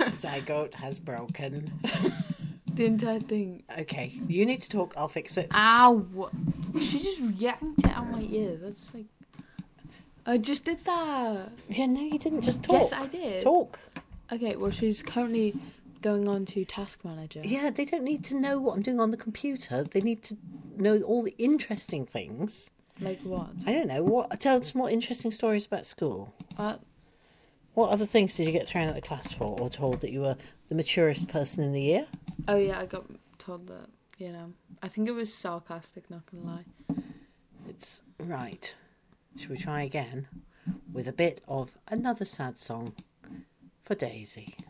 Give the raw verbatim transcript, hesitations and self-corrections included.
Zygote has broken. The entire thing. Okay, you need to talk. I'll fix it. Ow! She just yanked it out my ear. That's like... I just did that. Yeah, no, you didn't. Just talk. Yes, I did. Talk. Okay, well, she's currently going on to Task Manager. Yeah, they don't need to know what I'm doing on the computer. They need to know all the interesting things. Like what? I don't know. What? Tell us more interesting stories about school. What? What other things did you get thrown at the class for, or told that you were the maturest person in the year? Oh, yeah, I got told that, you know. I think it was sarcastic, not gonna lie. It's right. Shall we try again with a bit of another sad song for Daisy?